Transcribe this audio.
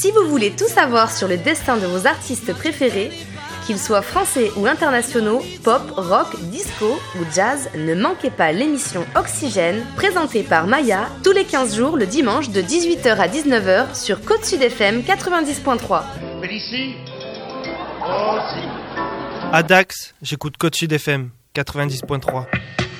Si vous voulez tout savoir sur le destin de vos artistes préférés, qu'ils soient français ou internationaux, pop, rock, disco ou jazz, ne manquez pas l'émission Oxygène, présentée par Maya, tous les 15 jours le dimanche de 18h à 19h sur Côte Sud FM 90.3. Félicie ? Oh si. À Dax, j'écoute Côte Sud FM 90.3.